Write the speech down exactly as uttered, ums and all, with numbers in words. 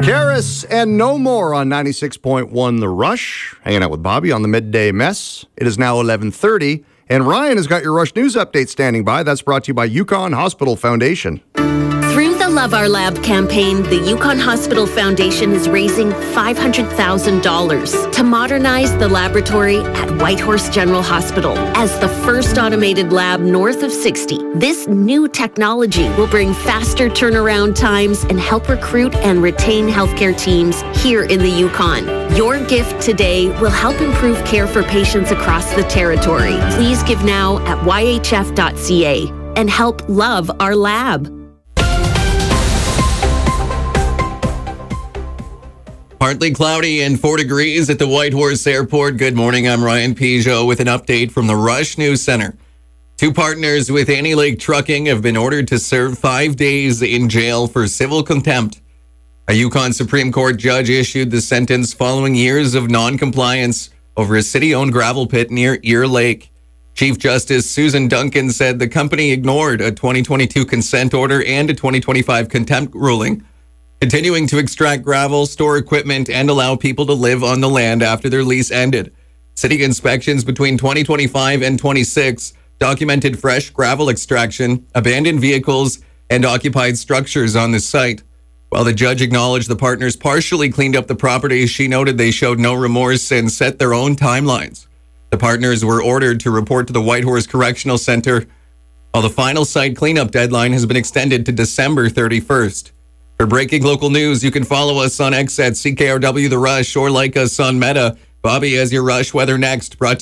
Karis and No More on ninety-six point one The Rush. Hanging out with Bobby on the Midday Mess. It is now eleven thirty, and Ryan has got your Rush News update standing by. That's brought to you by Yukon Hospital Foundation. Through the Love Our Lab campaign, the Yukon Hospital Foundation is raising five hundred thousand dollars to modernize the laboratory at Whitehorse General Hospital as the first automated lab north of sixty. This new technology will bring faster turnaround times and help recruit and retain healthcare teams here in the Yukon. Your gift today will help improve care for patients across the territory. Please give now at y h f dot c a and help love our lab. Partly cloudy and four degrees at the Whitehorse Airport. Good morning, I'm Ryan Peugeot with an update from the Rush News Center. Two partners with Annie Lake Trucking have been ordered to serve five days in jail for civil contempt. A Yukon Supreme Court judge issued the sentence following years of non-compliance over a city-owned gravel pit near Ear Lake. Chief Justice Susan Duncan said the company ignored a twenty twenty-two consent order and a twenty twenty-five contempt ruling, continuing to extract gravel, store equipment, and allow people to live on the land after their lease ended. City inspections between twenty twenty-five and twenty-six documented fresh gravel extraction, abandoned vehicles, and occupied structures on the site. While the judge acknowledged the partners partially cleaned up the property, she noted they showed no remorse and set their own timelines. The partners were ordered to report to the Whitehorse Correctional Center, while the final site cleanup deadline has been extended to December thirty-first. For breaking local news, you can follow us on X at C K R W The Rush or like us on Meta. Bobby has your Rush weather next. Brought to